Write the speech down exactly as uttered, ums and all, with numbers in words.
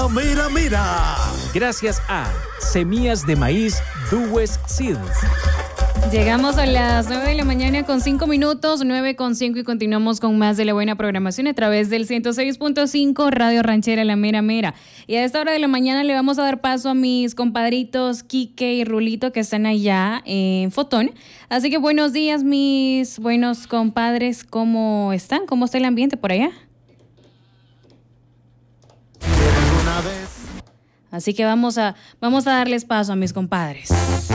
mira, mira. Gracias a Semillas de Maíz Duwes Seeds. Llegamos a las nueve de la mañana con cinco minutos, nueve con cinco, y continuamos con más de la buena programación a través del ciento seis punto cinco Radio Ranchera La Mera Mera. Y a esta hora de la mañana le vamos a dar paso a mis compadritos Quique y Rulito, que están allá en Fotón. Así que buenos días, mis buenos compadres. ¿Cómo están? ¿Cómo está el ambiente por allá? Así que vamos a, vamos a darles paso a mis compadres.